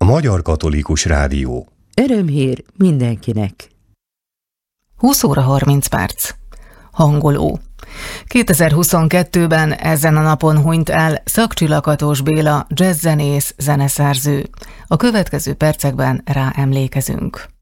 Magyar Katolikus Rádió. Örömhír mindenkinek. 20 óra 30 perc. Hangoló. 2022-ben ezen a napon hunyt el Szakcsi Lakatos Béla, jazzzenész, zeneszerző. A következő percekben rá emlékezünk.